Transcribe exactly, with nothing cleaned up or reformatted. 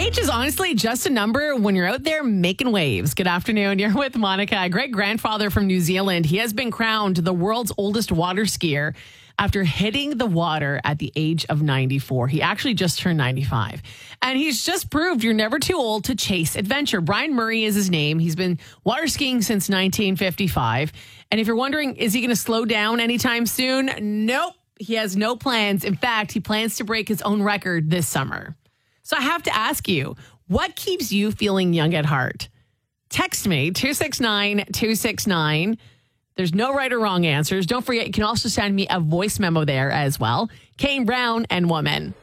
Age is honestly just a number when you're out there making waves. Good afternoon. You're with Monica. A great grandfather from New Zealand. He has been crowned the world's oldest water skier after hitting the water at the age of ninety-four. He actually just turned ninety-five. And he's just proved you're never too old to chase adventure. Brian Murray is his name. He's been water skiing since nineteen fifty-five. And if you're wondering, is he going to slow down anytime soon? Nope. He has no plans. In fact, he plans to break his own record this summer. So I have to ask you, what keeps you feeling young at heart? Text me, two six nine, two six nine. There's no right or wrong answers. Don't forget, you can also send me a voice memo there as well. Kane Brown and Woman.